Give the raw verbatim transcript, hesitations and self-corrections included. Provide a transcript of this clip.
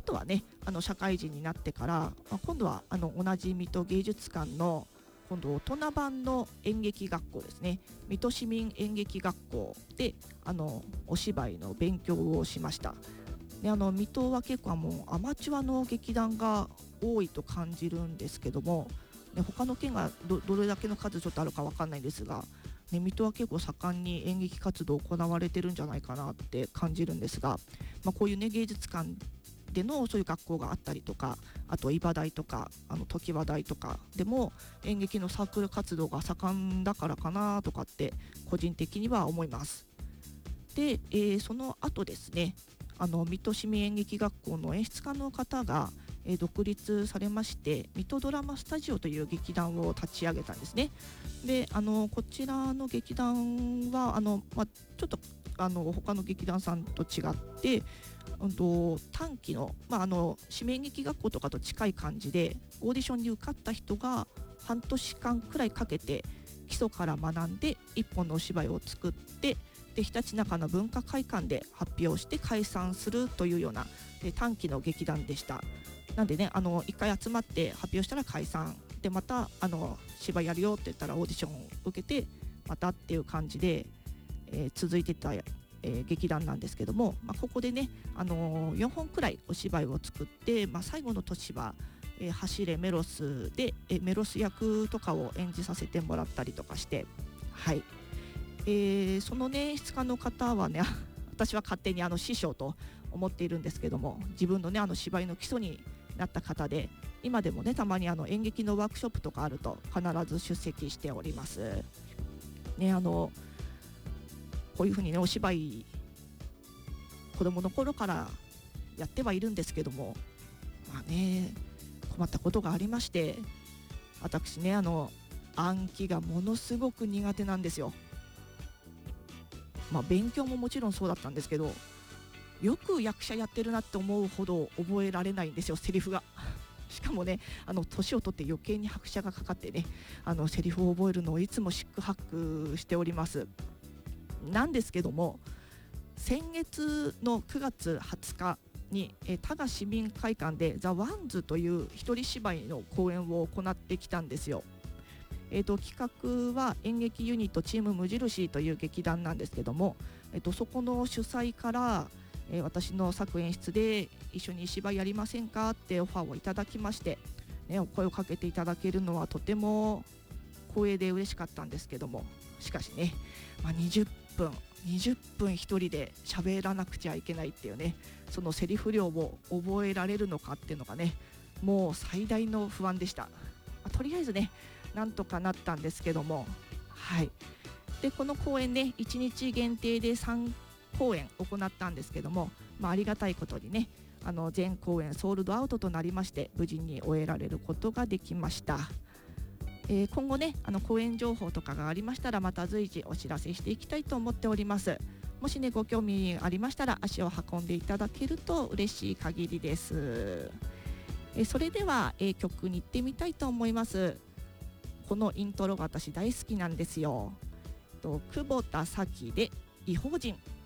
とはねあの社会人になってから、まあ、今度はあの同じ水戸芸術館の今度大人版の演劇学校ですね、水戸市民演劇学校であのお芝居の勉強をしました。であの水戸は結構もうアマチュアの劇団が多いと感じるんですけども、ね、他の県が ど, どれだけの数ちょっとあるか分かんないんですが、ね、水戸は結構盛んに演劇活動行われてるんじゃないかなって感じるんですが、まあ、こういうね芸術館でのそういう学校があったりとか、あと伊庭大とかあの常盤大とかでも演劇のサークル活動が盛んだからかなとかって個人的には思います。で、えー、その後ですね、あの水戸市民演劇学校の演出家の方が、えー、独立されまして、水戸ドラマスタジオという劇団を立ち上げたんですね。であのこちらの劇団はあの、まあ、ちょっとあの他の劇団さんと違ってうんと短期の、まあ、あの市民演劇学校とかと近い感じで、オーディションに受かった人が半年間くらいかけて基礎から学んで一本のお芝居を作って、でひたちなかの文化会館で発表して解散するというような短期の劇団でした。なんでねあの一回集まって発表したら解散で、またあの芝居やるよって言ったらオーディションを受けてまたっていう感じで、えー、続いてたえー、劇団なんですけども、まあ、ここでね、あのー、よんほんくらいお芝居を作って、まあ、最後の年は、えー、走れメロスで、えー、メロス役とかを演じさせてもらったりとかして、はい、えー、そのね演出家の方はね私は勝手にあの師匠と思っているんですけども、自分のねあの芝居の基礎になった方で、今でもねたまにあの演劇のワークショップとかあると必ず出席しておりますね。あのこういうふうにねお芝居子供の頃からやってはいるんですけども、まあね困ったことがありまして、私ねあの暗記がものすごく苦手なんですよ。まあ勉強ももちろんそうだったんですけど、よく役者やってるなって思うほど覚えられないんですよ、セリフが。しかもねあの年を取って余計に拍車がかかってね、あのセリフを覚えるのをいつも四苦八苦しております。なんですけども、先月のくがつはつかにえ多賀市民会館でザ・ワンズという一人芝居の公演を行ってきたんですよ。えー、と企画は演劇ユニットチーム無印という劇団なんですけども、えー、とそこの主催から、えー、私の作演出で一緒に芝居やりませんかってオファーをいただきまして、ね、お声をかけていただけるのはとても光栄で嬉しかったんですけども、しかしね、まあ、にじゅっぷんにじゅっぷん一人で喋らなくちゃいけないっていうね、そのセリフ量を覚えられるのかっていうのがねもう最大の不安でした。まあ、とりあえずねなんとかなったんですけども、はい。でこの公演ねいちにち限定でさんこうえん行ったんですけども、まあ、ありがたいことにねあの全公演ソールドアウトとなりまして、無事に終えられることができました。えー、今後ねあの公演情報とかがありましたらまた随時お知らせしていきたいと思っております。もしねご興味ありましたら足を運んでいただけると嬉しい限りです。えー、それでは、えー、曲に行ってみたいと思います。このイントロが私大好きなんですよ。と久保田早紀で異邦人。